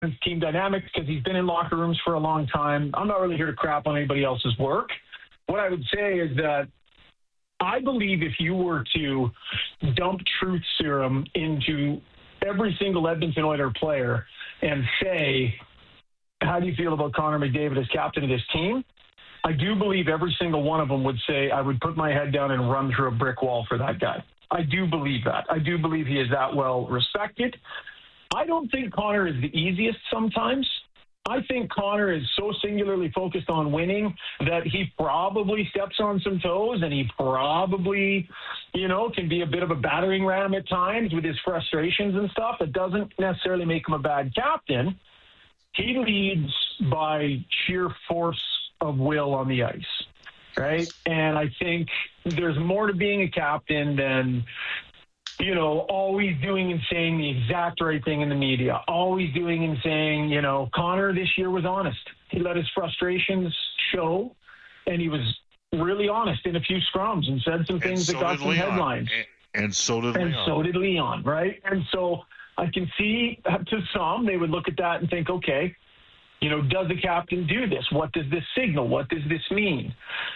team dynamics because he's been in locker rooms for a long time. I'm not really here to crap on anybody else's work. What I would say is that I believe if you were to dump truth serum into every single Edmonton Oilers player and say, how do you feel about Connor McDavid as captain of this team? I do believe every single one of them would say, I would put my head down and run through a brick wall for that guy. I do believe that. I do believe he is that well respected. I don't think Connor is the easiest sometimes. I think Connor is so singularly focused on winning that he probably steps on some toes, and he probably, can be a bit of a battering ram at times with his frustrations and stuff. It doesn't necessarily make him a bad captain. He leads by sheer force of will on the ice, right? And I think there's more to being a captain than always doing and saying the exact right thing in the media, always doing and saying, Connor this year was honest. He let his frustrations show, and he was really honest in a few scrums and said some things that got some headlines. And so did Leon. And so did Leon, right? And so I can see to some, they would look at that and think, okay, does the captain do this? What does this signal? What does this mean?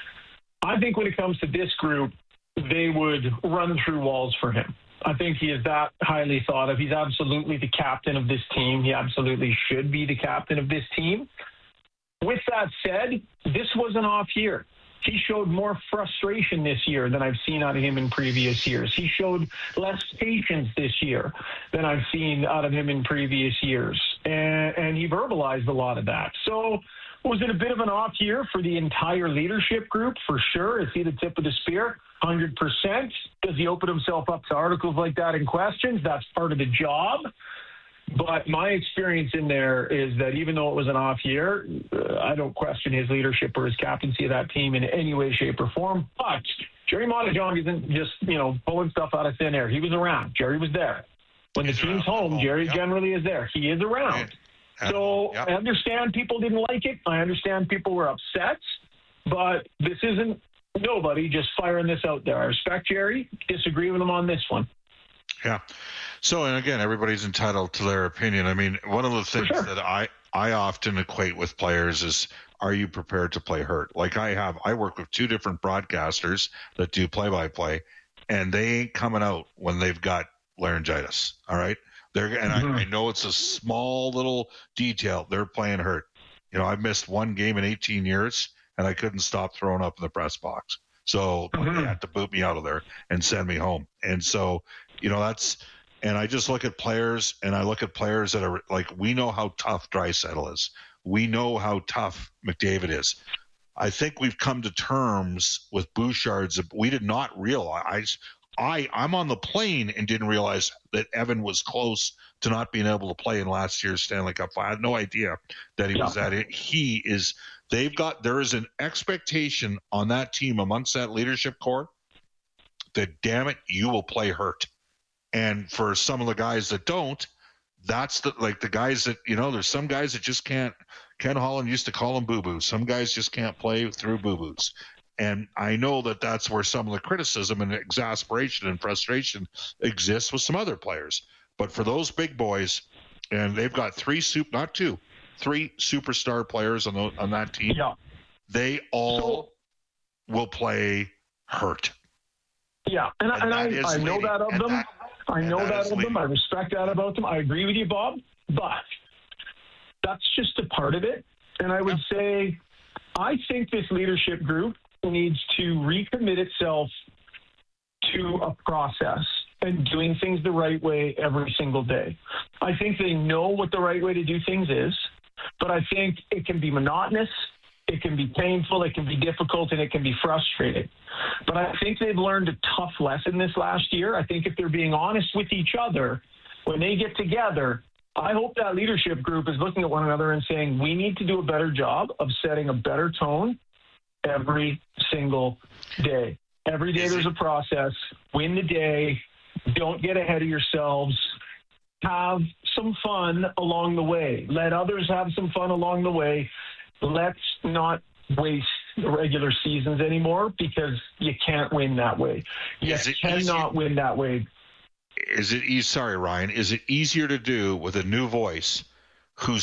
I think when it comes to this group, they would run through walls for him. I think he is that highly thought of. He's absolutely the captain of this team. He absolutely should be the captain of this team. With that said, this was an off year. He showed more frustration this year than I've seen out of him in previous years. He showed less patience this year than I've seen out of him in previous years. And he verbalized a lot of that. So was it a bit of an off year for the entire leadership group? For sure. Is he the tip of the spear? 100%. Does he open himself up to articles like that and questions? That's part of the job. But my experience in there is that even though it was an off year, I don't question his leadership or his captaincy of that team in any way, shape, or form. But Jerry Montajong isn't just, pulling stuff out of thin air. He was around. Jerry was there. When the team's home, Jerry generally is there. He is around. So I understand people didn't like it. I understand people were upset. But this isn't nobody just firing this out there. I respect Jerry. Disagree with him on this one. Yeah. So, and again, everybody's entitled to their opinion. I mean, one of the things that I often equate with players is, are you prepared to play hurt? Like I work with two different broadcasters that do play-by-play, and they ain't coming out when they've got laryngitis. All right. I know it's a small little detail. They're playing hurt. I've missed one game in 18 years, and I couldn't stop throwing up in the press box. So they had to boot me out of there and send me home. And so, and I just look at players, and I look at players that are like, we know how tough Draisaitl is. We know how tough McDavid is. I think we've come to terms with Bouchard's. We did not realize. I'm on the plane and didn't realize that Evan was close to not being able to play in last year's Stanley Cup. I had no idea that he was at it. He is. There is an expectation on that team amongst that leadership core that, damn it, you will play hurt. And for some of the guys that don't, that's the guys that, there's some guys that just can't. Ken Holland used to call them boo-boos. Some guys just can't play through boo-boos. And I know that that's where some of the criticism and exasperation and frustration exists with some other players. But for those big boys, and they've got three superstar players on that team, they all will play hurt. Yeah, and I know that of them. I know that of them. I respect that about them. I agree with you, Bob. But that's just a part of it. And I would say, I think this leadership group needs to recommit itself to a process and doing things the right way every single day. I think they know what the right way to do things is, but I think it can be monotonous, it can be painful, it can be difficult, and it can be frustrating. But I think they've learned a tough lesson this last year. I think if they're being honest with each other, when they get together, I hope that leadership group is looking at one another and saying, we need to do a better job of setting a better tone every single day. Every day there's a process. Win the day. Don't get ahead of yourselves. Have some fun along the way. Let others have some fun along the way. Let's not waste the regular seasons anymore, because you can't win that way. You cannot win that way. Sorry, Ryan. Is it easier to do with a new voice who's